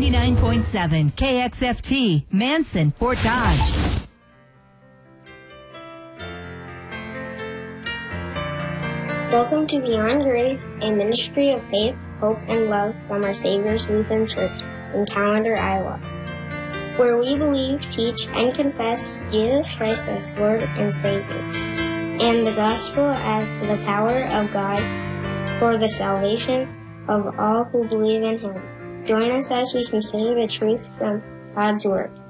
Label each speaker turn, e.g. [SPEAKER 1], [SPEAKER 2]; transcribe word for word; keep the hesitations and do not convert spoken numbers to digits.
[SPEAKER 1] ninety-nine point seven K X F T, Manson, Fort Dodge.
[SPEAKER 2] Welcome to Beyond Grace, a ministry of faith, hope, and love from our Savior's Lutheran Church in Callender, Iowa, where we believe, teach, and confess Jesus Christ as Lord and Savior, and the gospel as the power of God for the salvation of all who believe in Him. Join us as we consider the truth from God's Word.